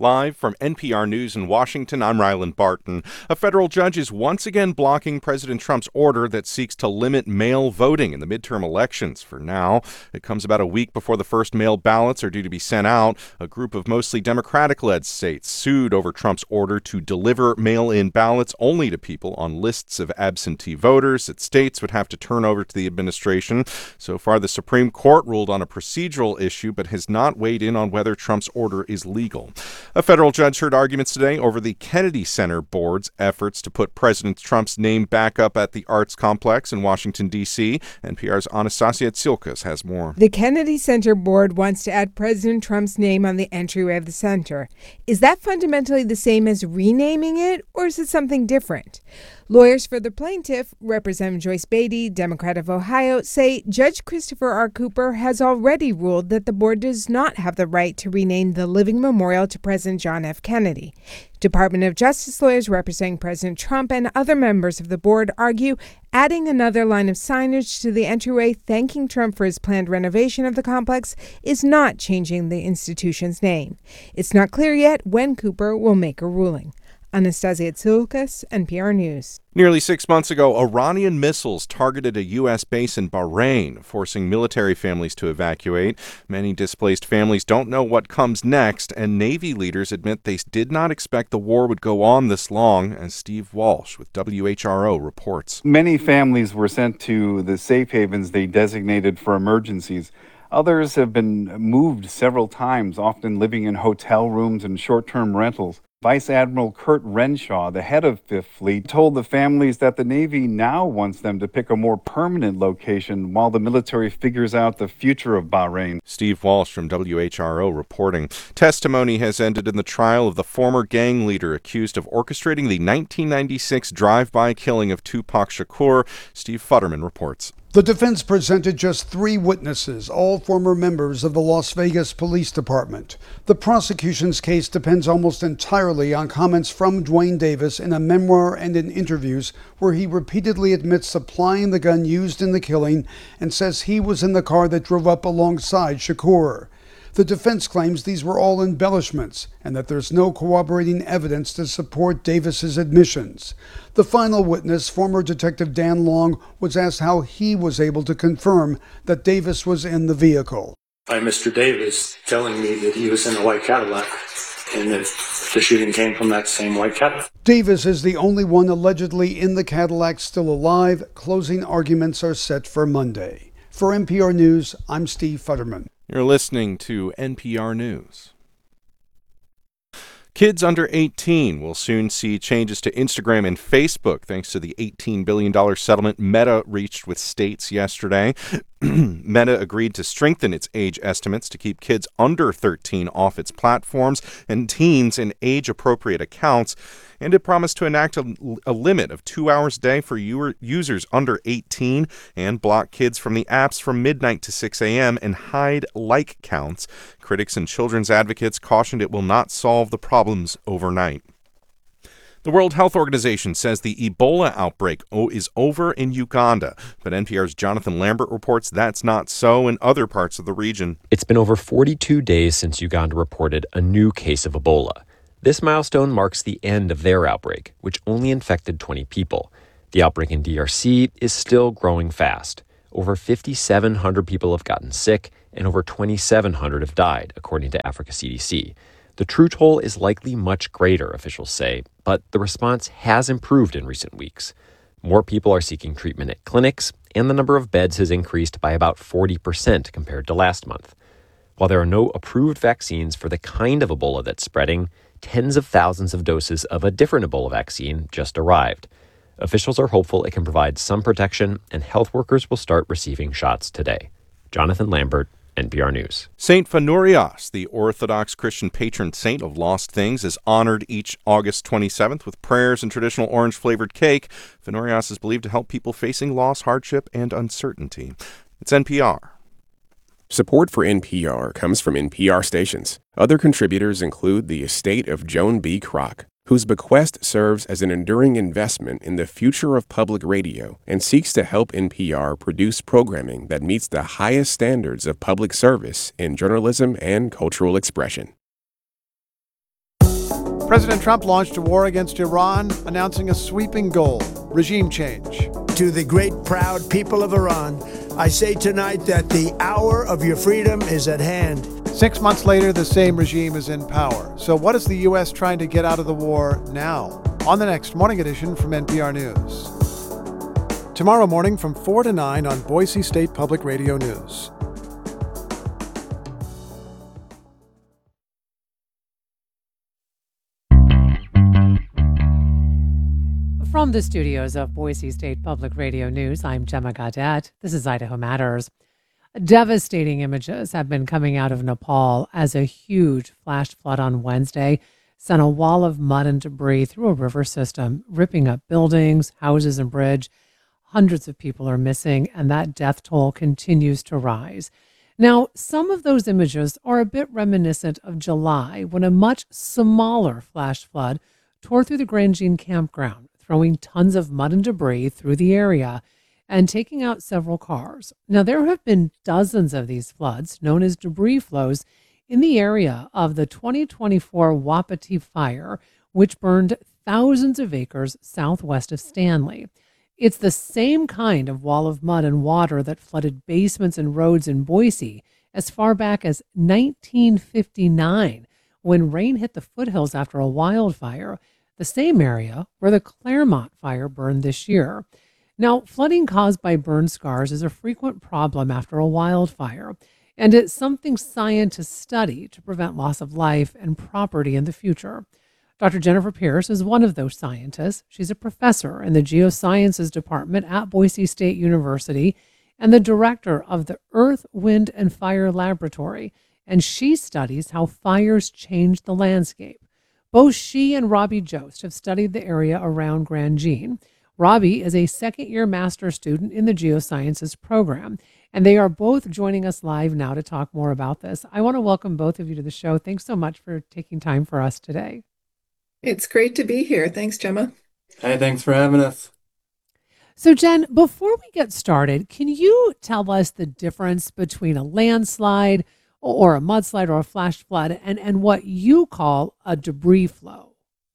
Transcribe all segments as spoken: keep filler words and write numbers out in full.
Live from N P R News in Washington, I'm Ryland Barton. A federal judge is once again blocking President Trump's order that seeks to limit mail voting in the midterm elections. For now, it comes about a week before the first mail ballots are due to be sent out. A group of mostly Democratic-led states sued over Trump's order to deliver mail-in ballots only to people on lists of absentee voters that states would have to turn over to the administration. So far, the Supreme Court ruled on a procedural issue, but has not weighed in on whether Trump's order is legal. A federal judge heard arguments today over the Kennedy Center Board's efforts to put President Trump's name back up at the Arts Complex in Washington, D C N P R's Anastasia Tsilkas has more. The Kennedy Center Board wants to add President Trump's name on the entryway of the center. Is that fundamentally the same as renaming it, or is it something different? Lawyers for the plaintiff, Representative Joyce Beatty, Democrat of Ohio, say Judge Christopher R. Cooper has already ruled that the board does not have the right to rename the living memorial to President John F. Kennedy. Department of Justice lawyers representing President Trump and other members of the board argue adding another line of signage to the entryway thanking Trump for his planned renovation of the complex is not changing the institution's name. It's not clear yet when Cooper will make a ruling. Anastasia Tsilkas, N P R News. Nearly six months ago, Iranian missiles targeted a U S base in Bahrain, forcing military families to evacuate. Many displaced families don't know what comes next, and Navy leaders admit they did not expect the war would go on this long, as Steve Walsh with W H R O reports. Many families were sent to the safe havens they designated for emergencies. Others have been moved several times, often living in hotel rooms and short-term rentals. Vice Admiral Kurt Renshaw, the head of Fifth Fleet, told the families that the Navy now wants them to pick a more permanent location while the military figures out the future of Bahrain. Steve Walsh from W H R O reporting. Testimony has ended in the trial of the former gang leader accused of orchestrating the nineteen ninety-six drive-by killing of Tupac Shakur. Steve Futterman reports. The defense presented just three witnesses, all former members of the Las Vegas Police Department. The prosecution's case depends almost entirely on comments from Duane Davis in a memoir and in interviews where he repeatedly admits supplying the gun used in the killing and says he was in the car that drove up alongside Shakur. The defense claims these were all embellishments and that there's no corroborating evidence to support Davis's admissions. The final witness, former Detective Dan Long, was asked how he was able to confirm that Davis was in the vehicle. By Mister Davis telling me that he was in a white Cadillac and that the shooting came from that same white Cadillac. Davis is the only one allegedly in the Cadillac still alive. Closing arguments are set for Monday. For N P R News, I'm Steve Futterman. You're listening to N P R News. Kids under eighteen will soon see changes to Instagram and Facebook thanks to the eighteen billion dollars settlement Meta reached with states yesterday. Meta agreed to strengthen its age estimates to keep kids under thirteen off its platforms and teens in age-appropriate accounts, and it promised to enact a, a limit of two hours a day for u- users under eighteen and block kids from the apps from midnight to six a.m. and hide like counts. Critics and children's advocates cautioned it will not solve the problems overnight. The World Health Organization says the Ebola outbreak is over in Uganda, but N P R's Jonathan Lambert reports that's not so in other parts of the region. It's been over forty-two days since Uganda reported a new case of Ebola. This milestone marks the end of their outbreak, which only infected twenty people. The outbreak in D R C is still growing fast. Over fifty-seven hundred people have gotten sick, and over twenty-seven hundred have died, according to Africa C D C. The true toll is likely much greater, officials say, but the response has improved in recent weeks. More people are seeking treatment at clinics, and the number of beds has increased by about forty percent compared to last month. While there are no approved vaccines for the kind of Ebola that's spreading, tens of thousands of doses of a different Ebola vaccine just arrived. Officials are hopeful it can provide some protection, and health workers will start receiving shots today. Jonathan Lambert, N P R News. Saint Phaneurios, the Orthodox Christian patron saint of lost things, is honored each August twenty-seventh with prayers and traditional orange-flavored cake. Phaneurios is believed to help people facing loss, hardship, and uncertainty. It's N P R. Support for N P R comes from N P R stations. Other contributors include the estate of Joan B. Kroc, whose bequest serves as an enduring investment in the future of public radio and seeks to help N P R produce programming that meets the highest standards of public service in journalism and cultural expression. President Trump launched a war against Iran, announcing a sweeping goal: regime change. To the great, proud people of Iran, I say tonight that the hour of your freedom is at hand. Six months later, the same regime is in power. So what is the U S trying to get out of the war now? On the next Morning Edition from N P R News. Tomorrow morning from four to nine on Boise State Public Radio News. From the studios of Boise State Public Radio News, I'm Gemma Gaudette. This is Idaho Matters. Devastating images have been coming out of Nepal as a huge flash flood on Wednesday sent a wall of mud and debris through a river system, ripping up buildings, houses, and bridge. Hundreds of people are missing, and that death toll continues to rise. Now, some of those images are a bit reminiscent of July, when a much smaller flash flood tore through the Grand Jean campground, throwing tons of mud and debris through the area and taking out several cars. Now, there have been dozens of these floods, known as debris flows, in the area of the twenty twenty-four Wapiti fire, which burned thousands of acres southwest of Stanley. It's the same kind of wall of mud and water that flooded basements and roads in Boise as far back as nineteen fifty-nine, when rain hit the foothills after a wildfire, the same area where the Claremont fire burned this year. Now, flooding caused by burn scars is a frequent problem after a wildfire, and it's something scientists study to prevent loss of life and property in the future. Doctor Jennifer Pierce is one of those scientists. She's a professor in the Geosciences Department at Boise State University and the director of the Earth, Wind, and Fire Laboratory, and she studies how fires change the landscape. Both she and Robbie Jost have studied the area around Grand Jean. Robbie is a second-year master's student in the Geosciences program, and they are both joining us live now to talk more about this. I want to welcome both of you to the show. Thanks so much for taking time for us today. It's great to be here. Thanks, Gemma. Hey, thanks for having us. So, Jen, before we get started, can you tell us the difference between a landslide or a mudslide or a flash flood and, and what you call a debris flow?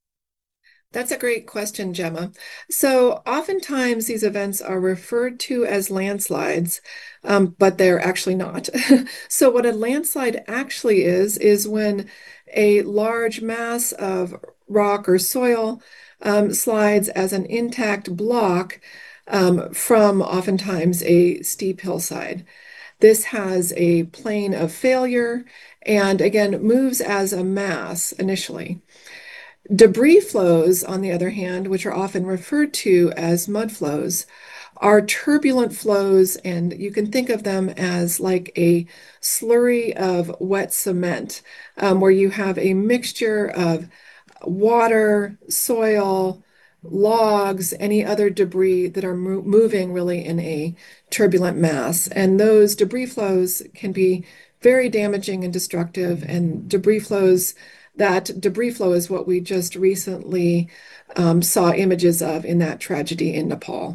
That's a great question, Gemma. So oftentimes these events are referred to as landslides, um, but they're actually not. So what a landslide actually is, is when a large mass of rock or soil um, slides as an intact block um, from oftentimes a steep hillside. This has a plane of failure and again moves as a mass initially. Debris flows, on the other hand, which are often referred to as mud flows, are turbulent flows, and you can think of them as like a slurry of wet cement, um, where you have a mixture of water, soil, logs, any other debris that are mo- moving really in a turbulent mass. And those debris flows can be very damaging and destructive, and debris flows That debris flow is what we just recently um, saw images of in that tragedy in Nepal.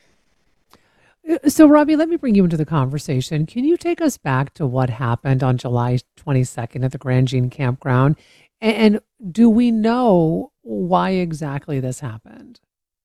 So, Robbie, let me bring you into the conversation. Can you take us back to what happened on July twenty-second at the Grand Jean campground? And do we know why exactly this happened?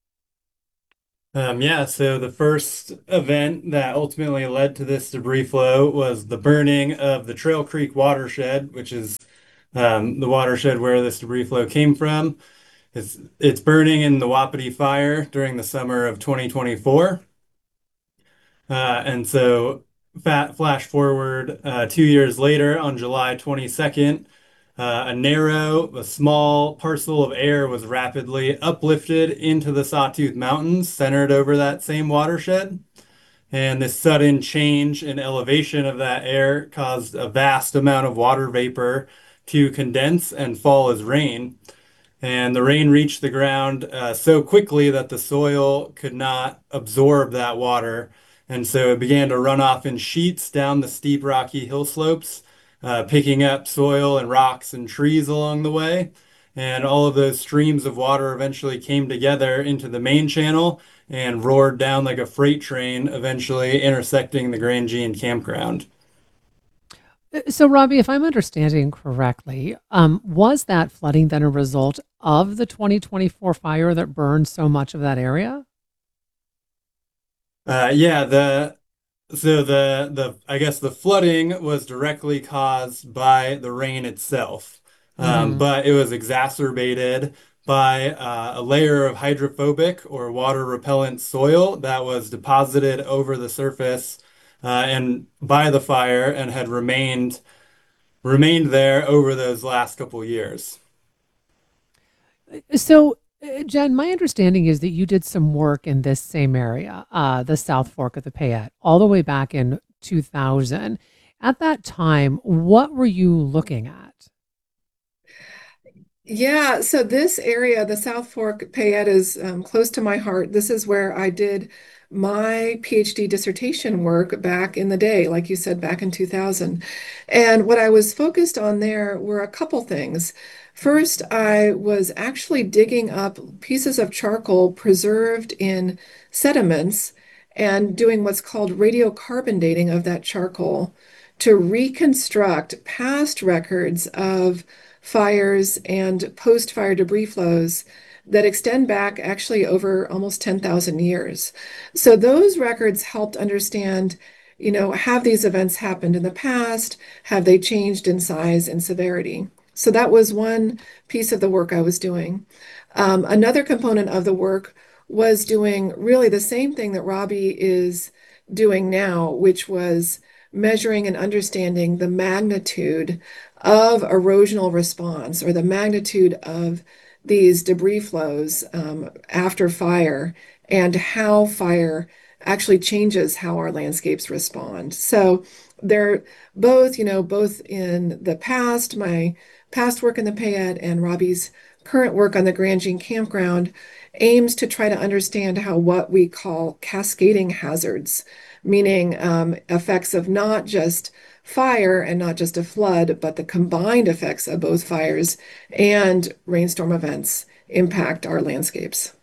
Um, yeah, so the first event that ultimately led to this debris flow was the burning of the Trail Creek watershed, which is Um, the watershed where this debris flow came from. It's, it's burning in the Wapiti fire during the summer of twenty twenty-four. Uh, and so fat flash forward uh, two years later on July twenty-second, uh, a narrow, a small parcel of air was rapidly uplifted into the Sawtooth Mountains, centered over that same watershed. And this sudden change in elevation of that air caused a vast amount of water vapor to condense and fall as rain. And the rain reached the ground uh, so quickly that the soil could not absorb that water. And so it began to run off in sheets down the steep rocky hill slopes, uh, picking up soil and rocks and trees along the way. And all of those streams of water eventually came together into the main channel and roared down like a freight train, eventually intersecting the Grand Jean campground. Uh, So, Robbie, if I'm understanding correctly, um, was that flooding then a result of the twenty twenty-four fire that burned so much of that area? Uh, yeah, the so the the I guess the flooding was directly caused by the rain itself, um, Hmm. but it was exacerbated by uh, a layer of hydrophobic or water repellent soil that was deposited over the surface uh, and by the fire and had remained remained there over those last couple years. So, uh, Jen, my understanding is that you did some work in this same area, uh, the South Fork of the Payette, all the way back in two thousand. At that time, what were you looking at? Yeah, so this area, the South Fork Payette, is um, close to my heart. This is where I did my PhD dissertation work back in the day, like you said, back in two thousand. And what I was focused on there were a couple things. First, I was actually digging up pieces of charcoal preserved in sediments and doing what's called radiocarbon dating of that charcoal to reconstruct past records of fires and post-fire debris flows that extend back actually over almost ten thousand years. So those records helped understand, you know, have these events happened in the past? Have they changed in size and severity? So that was one piece of the work I was doing. Um, another component of the work was doing really the same thing that Robbie is doing now, which was measuring and understanding the magnitude of erosional response or the magnitude of these debris flows um, after fire and how fire actually changes how our landscapes respond. So they're both, you know, both in the past, my past work in the Payette and Robbie's current work on the Grand Jean Campground aims to try to understand how what we call cascading hazards, meaning um, effects of not just fire and not just a flood, but the combined effects of both fires and rainstorm events impact our landscapes.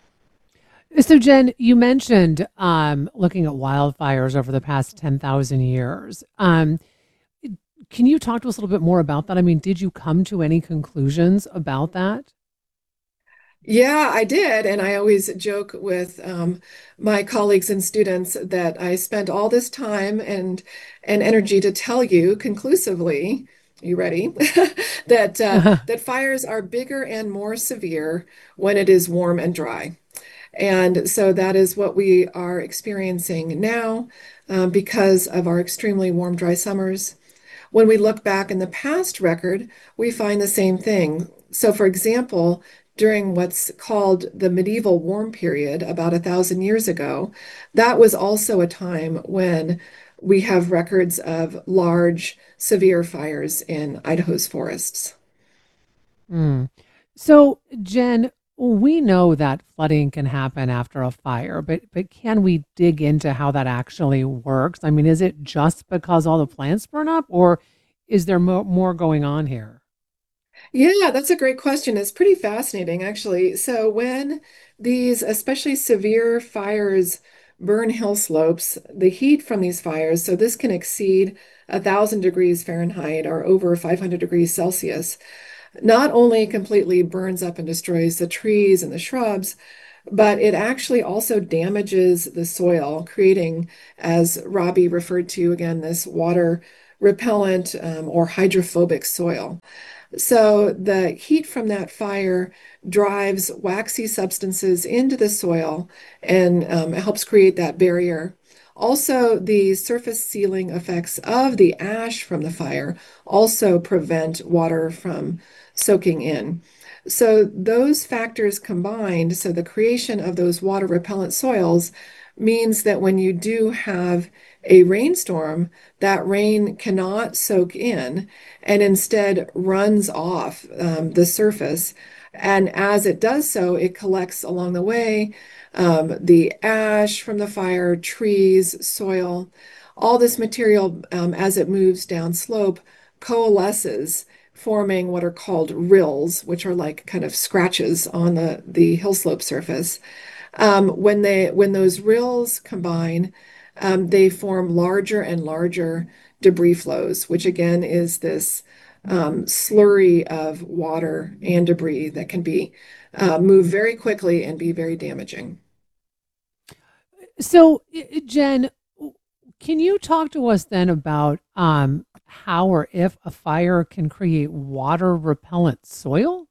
So, Jen, you mentioned um, looking at wildfires over the past ten thousand years. Um, can you talk to us a little bit more about that? I mean, did you come to any conclusions about that? Yeah, I did. And I always joke with um, my colleagues and students that I spent all this time and, and energy to tell you conclusively, you ready? that uh, that fires are bigger and more severe when it is warm and dry. And so that is what we are experiencing now um, because of our extremely warm, dry summers. When we look back in the past record, we find the same thing. So, for example, during what's called the medieval warm period, about a thousand years ago, that was also a time when we have records of large, severe fires in Idaho's forests. Mm. So, Jen, we know that flooding can happen after a fire, but but can we dig into how that actually works? I mean, is it just because all the plants burn up, or is there mo more going on here? Yeah, that's a great question. It's pretty fascinating, actually. So, when these especially severe fires burn hill slopes, the heat from these fires, so this can exceed a thousand degrees Fahrenheit or over five hundred degrees Celsius, not only completely burns up and destroys the trees and the shrubs, but it actually also damages the soil, creating, as Robbie referred to again, this water repellent um, or hydrophobic soil. So the heat from that fire drives waxy substances into the soil and um, it helps create that barrier. Also, the surface sealing effects of the ash from the fire also prevent water from soaking in. So those factors combined, so the creation of those water repellent soils means that when you do have a rainstorm, that rain cannot soak in and instead runs off um, the surface. And as it does so, it collects along the way um, the ash from the fire, trees, soil, all this material um, as it moves down slope coalesces, forming what are called rills, which are like kind of scratches on the, the hill slope surface. Um, when they when those rills combine, um, they form larger and larger debris flows, which again is this um, slurry of water and debris that can be uh, move very quickly and be very damaging. So, Jen, can you talk to us then about um, how or if a fire can create water repellent soil?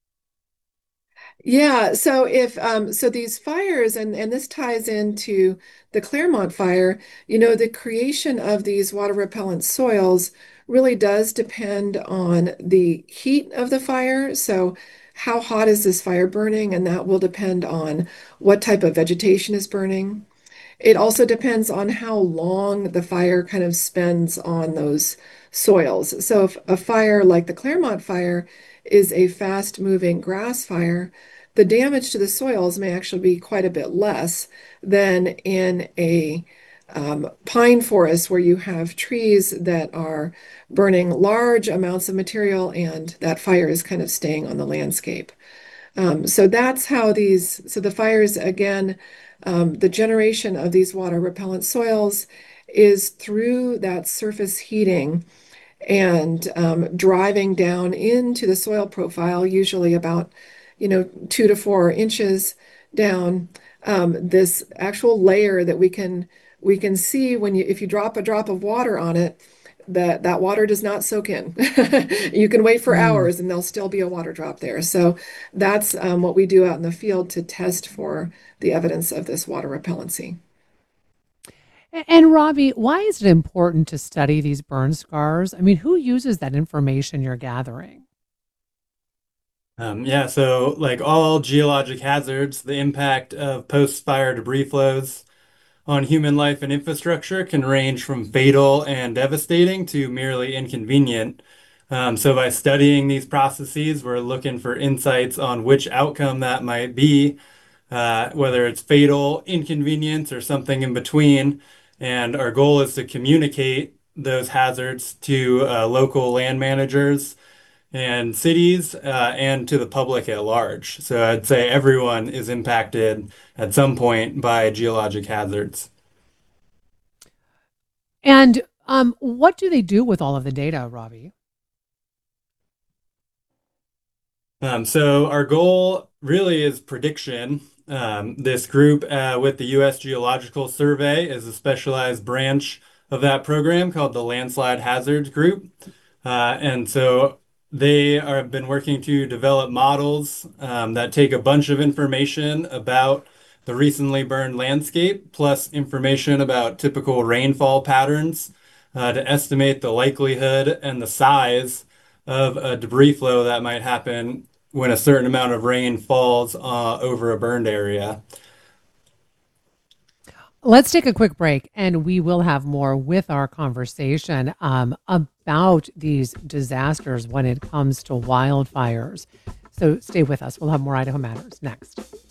Yeah, so if um so these fires and and this ties into the Claremont fire, you know, the creation of these water repellent soils really does depend on the heat of the fire. So how hot is this fire burning? And that will depend on what type of vegetation is burning. It also depends on how long the fire kind of spends on those soils. So if a fire like the Claremont fire is a fast-moving grass fire, the damage to the soils may actually be quite a bit less than in a um, pine forest where you have trees that are burning large amounts of material and that fire is kind of staying on the landscape. Um, so that's how these, so the fires, again, um, the generation of these water repellent soils is through that surface heating and um, driving down into the soil profile, usually about, you know, two to four inches down, um, this actual layer that we can we can see when you if you drop a drop of water on it, that that water does not soak in. You can wait for Mm. hours and there'll still be a water drop there. So that's um, what we do out in the field to test for the evidence of this water repellency. A- And Robbie, why is it important to study these burn scars? I mean, who uses that information you're gathering? Um, yeah, so like all geologic hazards, the impact of post-fire debris flows on human life and infrastructure can range from fatal and devastating to merely inconvenient. Um, so by studying these processes, we're looking for insights on which outcome that might be, uh, whether it's fatal, inconvenience, or something in between. And our goal is to communicate those hazards to uh, local land managers and cities uh, and to the public at large. So I'd say everyone is impacted at some point by geologic hazards. And um, what do they do with all of the data, Robbie? Um, so our goal really is prediction. Um, this group uh, with the U S Geological Survey is a specialized branch of that program called the Landslide Hazards Group. Uh, and so they are, have been working to develop models um, that take a bunch of information about the recently burned landscape, plus information about typical rainfall patterns uh, to estimate the likelihood and the size of a debris flow that might happen when a certain amount of rain falls uh, over a burned area. Let's take a quick break and we will have more with our conversation um, about these disasters when it comes to wildfires. So stay with us. We'll have more Idaho Matters next.